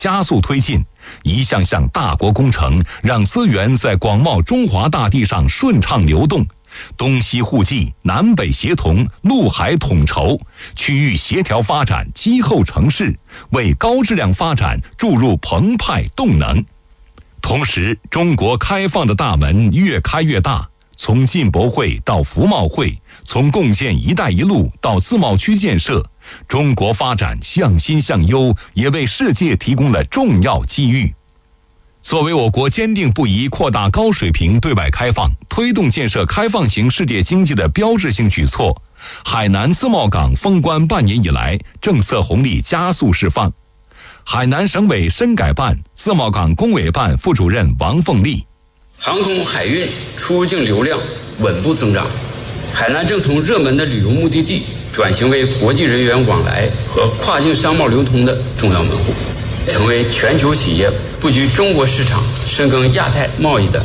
加速推进，一项项大国工程让资源在广袤中华大地上顺畅流动，东西互济，南北协同，陆海统筹，区域协调发展积厚成势，为高质量发展注入澎湃动能。同时，中国开放的大门越开越大，从进博会到服贸会，从共建“一带一路”到自贸区建设，中国发展向新向优，也为世界提供了重要机遇。作为我国坚定不移扩大高水平对外开放、推动建设开放型世界经济的标志性举措，海南自贸港封关半年以来，政策红利加速释放。海南省委深改办自贸港工委办副主任王凤丽： 航空海运出入境流量稳步增长，海南正从热门的旅游目的地转型为国际人员往来和跨境商贸流通的重要门户，成为全球企业布局中国市场、深耕亚太贸易的